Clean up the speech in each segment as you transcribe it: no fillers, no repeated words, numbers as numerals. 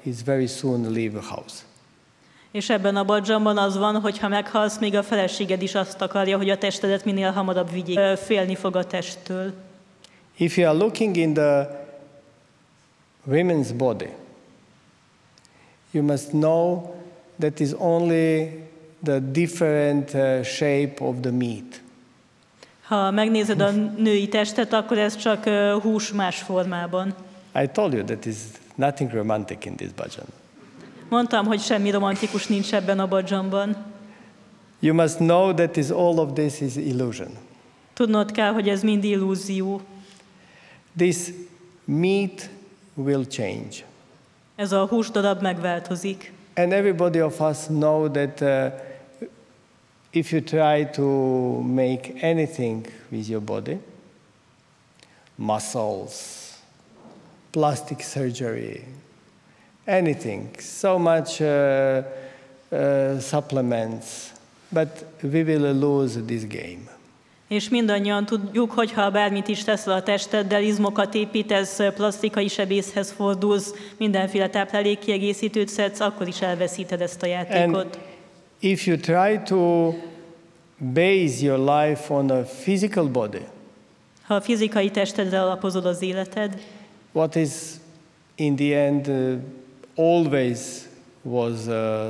is very soon leave a house. És ebben a badzsamban az van, hogy ha meghalsz, még a feleséged is azt akarja, hogy a testedet minél hamarabb vigyék. Félni fog a testtől. If you are looking in the women's body, you must know that is only the different shape of the meat. Ha megnézed a női testet, akkor ez csak hús más formában. I told you that is nothing romantic in this bhajan. Mondtam, hogy semmi romantikus nincs ebben a badzsamban. You must know that is all of this is illusion. Tudnod kell, hogy ez mind illúzió. This meat will change. Ez a húsdarab megváltozik. And everybody of us know that if you try to make anything with your body, muscles, plastic surgery, anything, so much supplements, but we will lose this game. És mindannyian tudjuk, hogy ha bármit is teszel a testeddel, izmokat építesz, plastikai sebészhez fordulsz, mindenféle táplálékkiegészítőt szedsz, akkor is elveszíted ezt a játékot. And if you try to base your life on a physical body, Ha a fizikai testedre alapozod az életed, what is in the end always was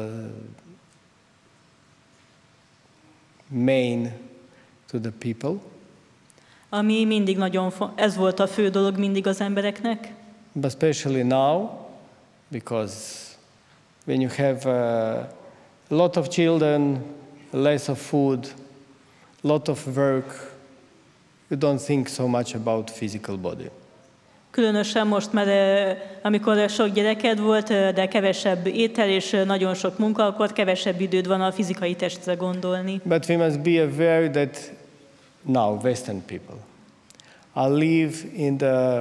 main to the people. ami mindig ez volt a fő dolog mindig az embereknek, But especially now, because when you have a lot of children, less of food, lot of work, you don't think so much about physical body. különösen most, mert amikor sok gyereked volt, de kevesebb étel és nagyon sok munka, akkor kevesebb időd van a fizikai testre gondolni. But we must be aware that now Western people live in the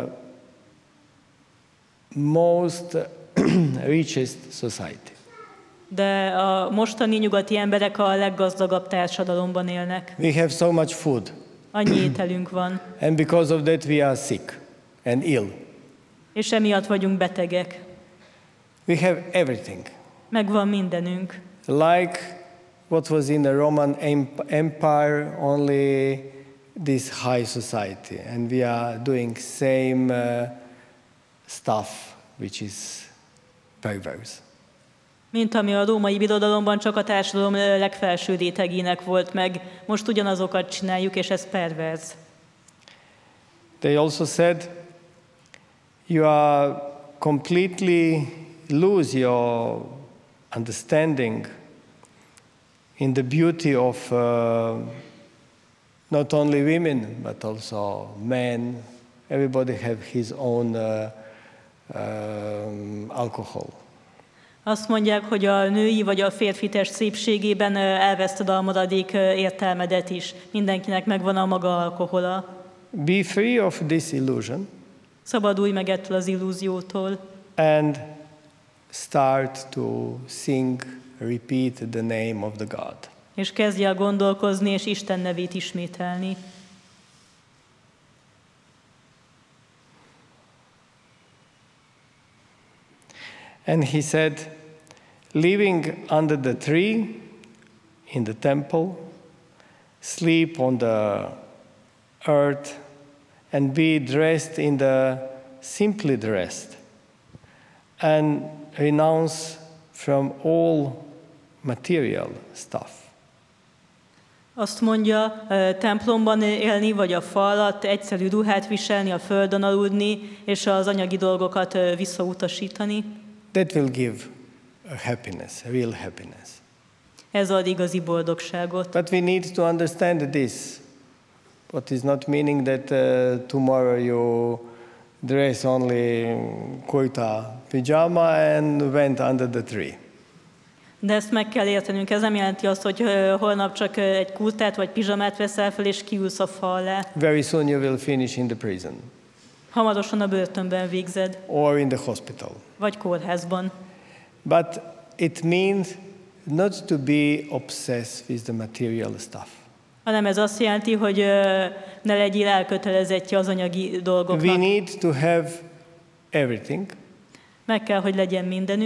most richest society. De a mostani nyugati emberek a leggazdagabb társadalomban élnek. We have so much food, Annyi ételünk van, and because of that we are sick and ill. és emiatt vagyunk betegek. We have everything. Megvan mindenünk. Like what was in the Roman Empire, only this high society, and we are doing same stuff, which is perverse. Mint ami a római birodalomban csak a társadalom legfelső rétegének volt meg. Most ugyanazokat csináljuk, és ez perverz. They also said, you are completely lose your understanding in the beauty of not only women, but also men. Everybody have his own alcohol. Azt mondják, hogy a női vagy a férfi test szépségében elveszted a maradék értelmedet is. Mindenkinek megvan a maga alkohola. Be free of this illusion. Szabadulj meg ettől az illúziótól. And start to sing, repeat the name of the God. És kezdj el gondolkozni, és Isten nevét ismételni. And he said, living under the tree in the temple, sleep on the earth, and be dressed in the simply dressed, and renounce from all material stuff. Azt mondja, templomban élni, vagy a fal alatt, egyszerű ruhát viselni, a földön aludni, és az anyagi dolgokat visszautasítani. That will give a happiness, a real happiness. Ez ad igazi boldogságot. But we need to understand this. What is not meaning that tomorrow you dress only kurta pyjama and went under the tree. De ezt meg kell értenünk, ez nem jelenti azt, hogy holnap csak egy kurtát vagy pizsamát veszel fel, és kiülsz a fa alá. Very soon you will finish in the prison. Hamarosan a börtönben végzed. Or in the hospital. Vagy kórházban. But it means not to be obsessed with the material stuff. Hanem ez azt jelenti, hogy ne legyél elkötelezettje az anyagi dolgoknak. We need to have everything. Meg kell, hogy legyen mindenünk.